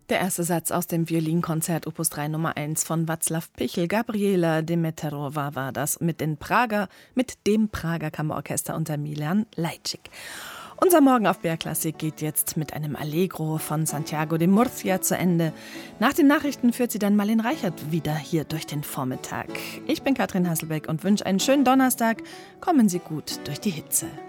Der erste Satz aus dem Violinkonzert Opus 3 Nummer 1 von Václav Pichel, Gabriela Demeterova war das, mit dem Prager Kammerorchester unter Milan Lajcik. Unser Morgen auf BR Klassik geht jetzt mit einem Allegro von Santiago de Murcia zu Ende. Nach den Nachrichten führt sie dann Marlene Reichert wieder hier durch den Vormittag. Ich bin Katrin Hasselbeck und wünsche einen schönen Donnerstag. Kommen Sie gut durch die Hitze.